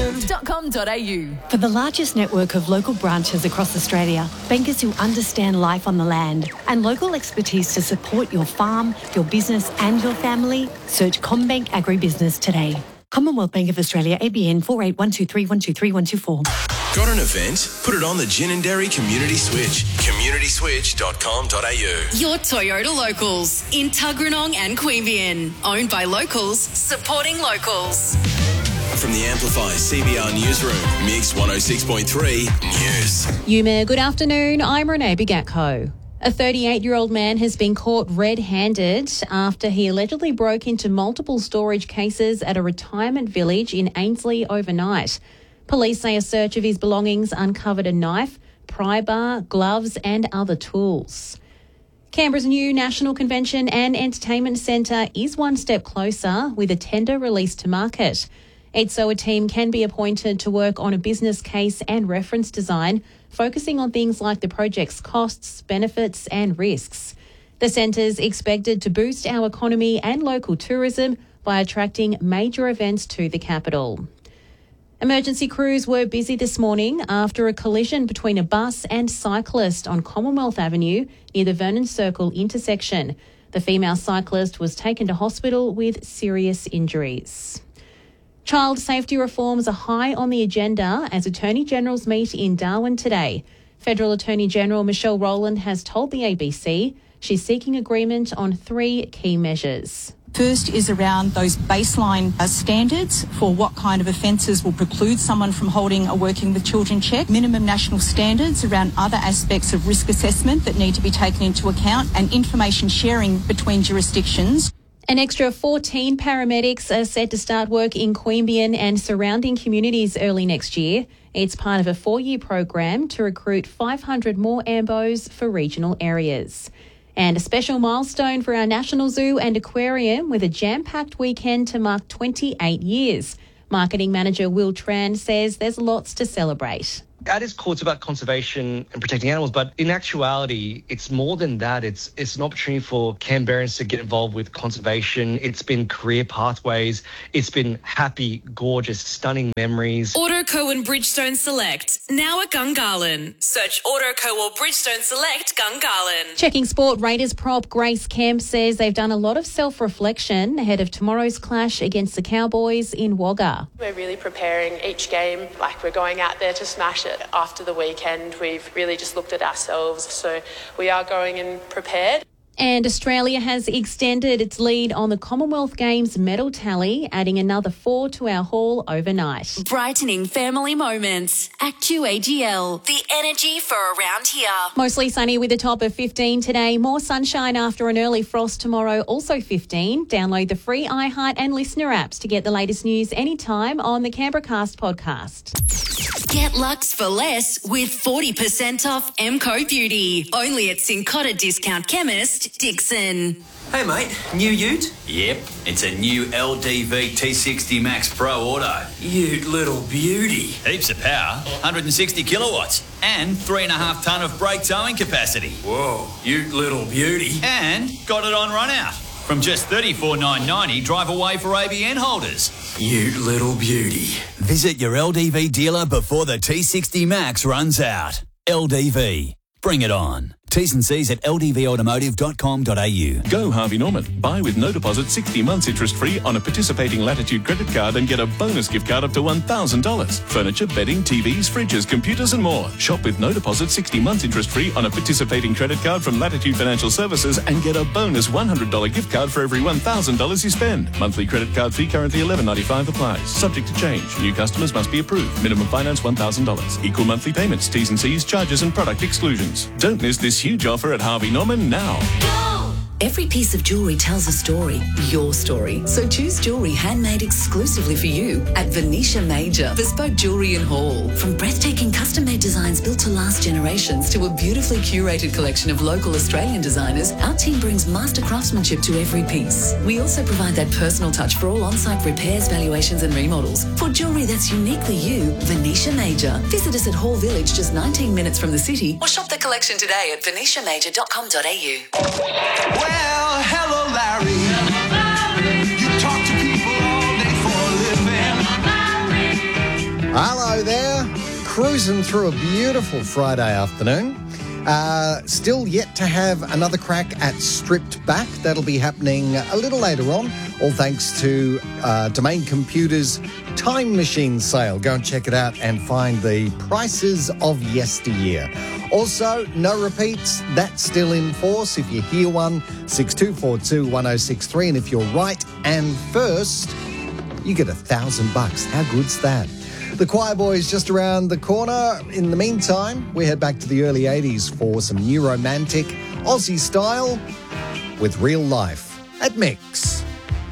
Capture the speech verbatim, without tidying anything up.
automotive dot com dot a u. For the largest network of local branches across Australia, bankers who understand life on the land and local expertise to support your farm, your business and your family, search CommBank Agribusiness today. Commonwealth Bank of Australia, A B N four eight one two three one two three one two four. Got an event? Put it on the Ginninderry Community Switch. community switch dot com dot a u. Your Toyota Locals in Tuggeranong and Queanbeyan. Owned by locals, supporting locals. From the Amplify C B R Newsroom, Mix one oh six point three News. Yuma, good afternoon. I'm Renee Bigatko. A thirty-eight-year-old man has been caught red-handed after he allegedly broke into multiple storage cases at a retirement village in Ainslie overnight. Police say a search of his belongings uncovered a knife, pry bar, gloves and other tools. Canberra's new National Convention and Entertainment Centre is one step closer with a tender released to market. E D S O a team can be appointed to work on a business case and reference design, focusing on things like the project's costs, benefits and risks. The centre's expected to boost our economy and local tourism by attracting major events to the capital. Emergency crews were busy this morning after a collision between a bus and cyclist on Commonwealth Avenue near the Vernon Circle intersection. The female cyclist was taken to hospital with serious injuries. Child safety reforms are high on the agenda as Attorney Generals meet in Darwin today. Federal Attorney General Michelle Rowland has told the A B C she's seeking agreement on three key measures. First is around those baseline uh, standards for what kind of offences will preclude someone from holding a Working with Children check, minimum national standards around other aspects of risk assessment that need to be taken into account, and information sharing between jurisdictions. An extra fourteen paramedics are set to start work in Queanbeyan and surrounding communities early next year. It's part of a four-year program to recruit five hundred more ambos for regional areas. And a special milestone for our National Zoo and Aquarium with a jam-packed weekend to mark twenty-eight years. Marketing manager Will Tran says there's lots to celebrate. At its core, it's about conservation and protecting animals, but in actuality, it's more than that. It's it's an opportunity for Canberrans to get involved with conservation. It's been career pathways. It's been happy, gorgeous, stunning memories. Autoco and Bridgestone Select, now at Gungahlin. Search Autoco or Bridgestone Select Gungahlin. Checking sport, Raiders prop Grace Kemp says they've done a lot of self-reflection ahead of tomorrow's clash against the Cowboys in Wagga. We're really preparing each game like we're going out there to smash it. After the weekend, we've really just looked at ourselves, so we are going in prepared. And Australia has extended its lead on the Commonwealth Games medal tally, adding another four to our haul overnight. Brightening family moments. Actu A G L, the energy for around here. Mostly sunny with a top of fifteen today. More sunshine after an early frost tomorrow, also fifteen. Download the free iHeart and Listener apps to get the latest news anytime on the Canberracast podcast. Get luxe for less with forty percent off M C O Beauty. Only at Cincotta Discount Chemist, Dixon. Hey mate, new ute? Yep, it's a new L D V T sixty Max Pro Auto. Ute little beauty. Heaps of power, one hundred sixty kilowatts, and three and a half tonne of brake towing capacity. Whoa, ute little beauty. And got it on run out. From just thirty-four thousand nine hundred ninety dollars, drive away for A B N holders. Ute little beauty. Visit your L D V dealer before the T sixty Max runs out. L D V. Bring it on. T's and C's at L D V automotive dot com dot a u. Go Harvey Norman. Buy with no deposit sixty months interest-free on a participating Latitude credit card and get a bonus gift card up to one thousand dollars. Furniture, bedding, T Vs, fridges, computers and more. Shop with no deposit sixty months interest-free on a participating credit card from Latitude Financial Services and get a bonus one hundred dollars gift card for every one thousand dollars you spend. Monthly credit card fee currently eleven ninety-five applies. Subject to change. New customers must be approved. Minimum finance one thousand dollars. Equal monthly payments. T's and C's, charges and product exclusions. Don't miss this huge offer at Harvey Norman now. Go! Every piece of jewellery tells a story, your story. So choose jewellery handmade exclusively for you at Venetia Major, bespoke jewellery and haul. From breathtaking custom-made designs built to last generations to a beautifully curated collection of local Australian designers, our team brings master craftsmanship to every piece. We also provide that personal touch for all on-site repairs, valuations and remodels. For jewellery that's uniquely you, Venetia Major. Visit us at Hall Village, just nineteen minutes from the city, or shop the collection today at venetia major dot com dot a u. Well, hello, Larry. You talk to people all day for a living. Hello there. Cruising through a beautiful Friday afternoon. Uh, still yet to have another crack at Stripped Back. That'll be happening a little later on, all thanks to uh, Domain Computers' Time Machine sale. Go and check it out and find the prices of yesteryear. Also, no repeats, that's still in force. If you hear one, six two four two, one oh six three. And if you're right and first, you get a thousand bucks. How good's that? The Choir Boys just around the corner. In the meantime, we head back to the early eighties for some new romantic Aussie style with Real Life at Mix.